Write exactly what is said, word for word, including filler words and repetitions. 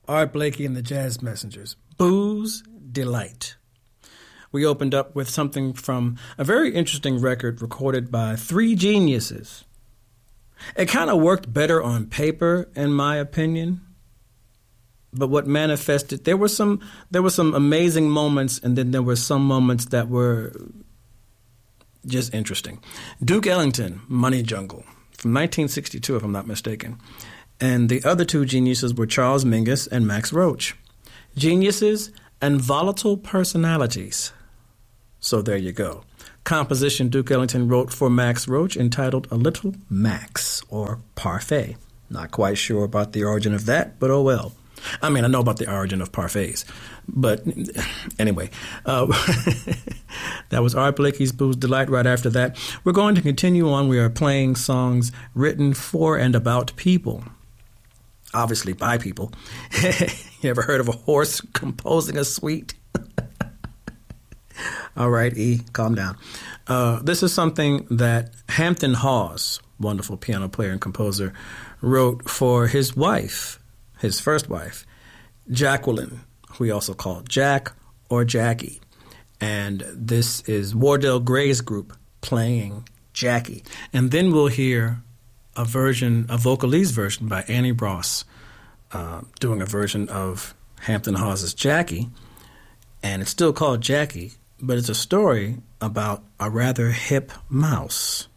Art Blakey and the Jazz Messengers, Booze Delight. We opened up with something from a very interesting record recorded by three geniuses. It kind of worked better on paper, in my opinion. But what manifested, there were some there were some amazing moments, and then there were some moments that were just interesting. Duke Ellington, Money Jungle, from nineteen sixty-two, if I'm not mistaken. And the other two geniuses were Charles Mingus and Max Roach. Geniuses and volatile personalities. So there you go. Composition Duke Ellington wrote for Max Roach entitled A Little Max, or Parfait. Not quite sure about the origin of that, but oh well. I mean, I know about the origin of parfaits, but anyway, uh, that was Art Blakey's Booze Delight. Right after that, we're going to continue on. We are playing songs written for and about people, obviously by people. You ever heard of a horse composing a suite? All right, E, calm down. Uh, this is something that Hampton Hawes, wonderful piano player and composer, wrote for his wife, his first wife, Jacqueline, who he also called Jack or Jackie. And this is Wardell Gray's group playing Jackie. And then we'll hear a version, a vocalese version by Annie Ross, uh, doing a version of Hampton Hawes' Jackie. And it's still called Jackie, but it's a story about a rather hip mouse.